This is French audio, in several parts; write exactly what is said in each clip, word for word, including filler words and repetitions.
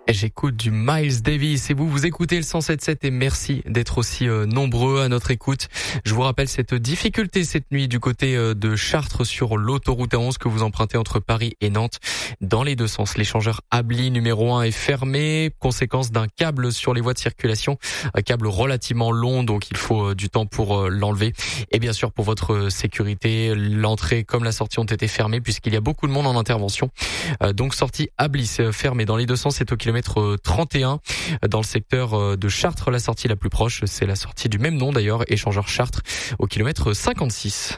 J'écoute du Miles Davis et vous, vous écoutez le cent sept sept et merci d'être aussi euh, nombreux à notre écoute. Je vous rappelle cette difficulté cette nuit du côté euh, de Chartres sur l'autoroute A onze que vous empruntez entre Paris et Nantes. Dans les deux sens, l'échangeur Abli numéro un est fermé, conséquence d'un câble sur les voies de circulation. Un câble relativement long, donc il faut euh, du temps pour euh, l'enlever. Et bien sûr, pour votre sécurité, l'entrée comme la sortie ont été fermées puisqu'il y a beaucoup de monde en intervention. Euh, donc sortie Abli fermée dans les deux sens, c'est au kilomètre trente et un dans le secteur de Chartres. La sortie la plus proche, c'est la sortie du même nom d'ailleurs, échangeur Chartres, au kilomètre cinquante-six.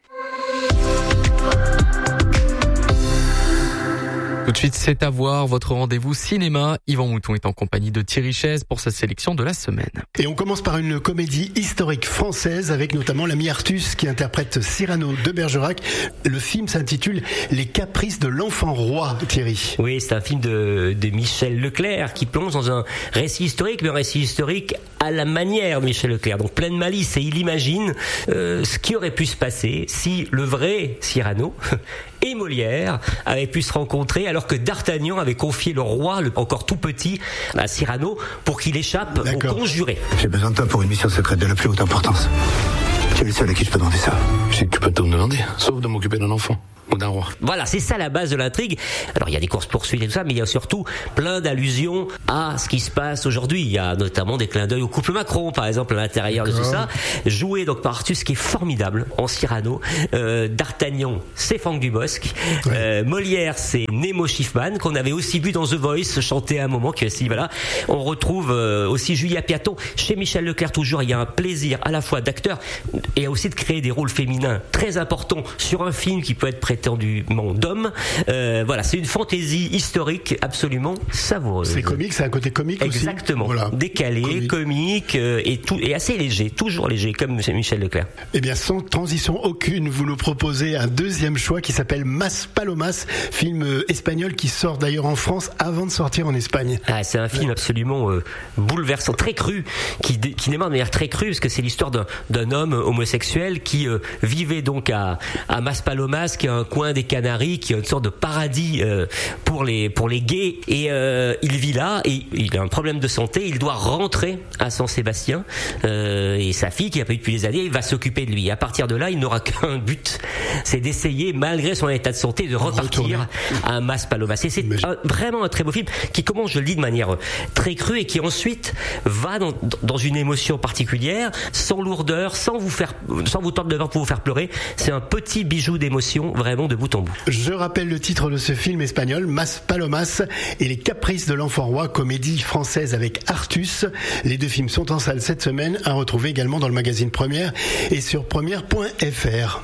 Tout de suite, c'est à voir votre rendez-vous cinéma. Yvan Mouton est en compagnie de Thierry Chaise pour sa sélection de la semaine. Et on commence par une comédie historique française avec notamment l'ami Artus qui interprète Cyrano de Bergerac. Le film s'intitule Les Caprices de l'Enfant Roi, Thierry. Oui, c'est un film de, de Michel Leclerc qui plonge dans un récit historique, mais un récit historique à la manière de Michel Leclerc. Donc plein de malice, et il imagine euh, ce qui aurait pu se passer si le vrai Cyrano et Molière avaient pu se rencontrer alors que D'Artagnan avait confié le roi, le, encore tout petit, à Cyrano pour qu'il échappe D'accord. au conjuré. J'ai besoin de toi pour une mission secrète de la plus haute importance. Tu es le seul à qui je peux demander ça. Je sais que tu peux tout me demander, sauf de m'occuper d'un enfant. Ou d'un roi. Voilà, c'est ça la base de l'intrigue. Alors il y a des courses-poursuites et tout ça, mais il y a surtout plein d'allusions à ce qui se passe aujourd'hui. Il y a notamment des clins d'œil au couple Macron, par exemple, à l'intérieur D'accord. de tout ça. Joué donc par Artus, qui est formidable en Cyrano. Euh, D'Artagnan, c'est Franck Dubosc. Ouais. Euh, Molière, c'est Nemo Schiffman, qu'on avait aussi vu dans The Voice chanter à un moment. Que si voilà, on retrouve euh, aussi Julia Piaton. Chez Michel Leclerc, toujours, il y a un plaisir à la fois d'acteur et aussi de créer des rôles féminins très importants sur un film qui peut être prêté du monde d'homme. Euh, voilà, c'est une fantaisie historique absolument savoureuse. C'est comique, c'est un côté comique Exactement. aussi. Exactement. Voilà. Décalé, comique, comique euh, et tout et assez léger, toujours léger comme Michel Leclerc. Eh bien, sans transition aucune, vous nous proposez un deuxième choix qui s'appelle Mas Palomas, film espagnol qui sort d'ailleurs en France avant de sortir en Espagne. Ah, c'est un film ouais. absolument euh, bouleversant, très cru, qui, qui démarre de manière très crue parce que c'est l'histoire d'un, d'un homme homosexuel qui euh, vivait donc à, à Mas Palomas, qui est un coin des Canaries, qui est une sorte de paradis euh, pour les pour les gays, et euh, il vit là et il a un problème de santé, il doit rentrer à San Sébastien euh, et sa fille qui a pas eu depuis des années va s'occuper de lui. À partir de là, il n'aura qu'un but, c'est d'essayer malgré son état de santé de repartir à Mas Palomas. Et c'est un, vraiment un très beau film qui commence, je le dis, de manière très crue et qui ensuite va dans, dans une émotion particulière, sans lourdeur, sans vous faire sans vous tordre le ventre pour vous faire pleurer. C'est un petit bijou d'émotion vraiment de bout en bout. Je rappelle le titre de ce film espagnol, Mas Palomas et les Caprices de l'Enfant Roi, comédie française avec Artus. Les deux films sont en salle cette semaine, à retrouver également dans le magazine Première et sur première point f r.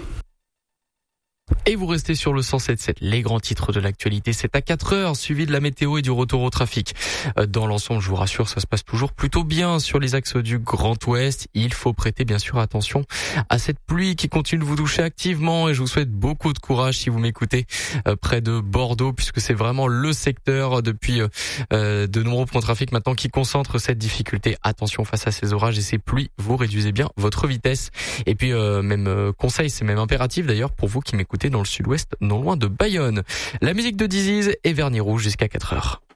Et vous restez sur le cent sept sept, les grands titres de l'actualité. C'est à quatre heures, suivi de la météo et du retour au trafic. Dans l'ensemble, je vous rassure, ça se passe toujours plutôt bien sur les axes du Grand Ouest. Il faut prêter bien sûr attention à cette pluie qui continue de vous toucher activement, et je vous souhaite beaucoup de courage si vous m'écoutez près de Bordeaux, puisque c'est vraiment le secteur depuis euh, de nombreux points de trafic maintenant qui concentrent cette difficulté. Attention face à ces orages et ces pluies, vous réduisez bien votre vitesse. Et puis euh, même euh, conseil, c'est même impératif d'ailleurs pour vous qui m'écoutez dans le sud-ouest, non loin de Bayonne. La musique de Disease et Vernis Rouge jusqu'à quatre heures.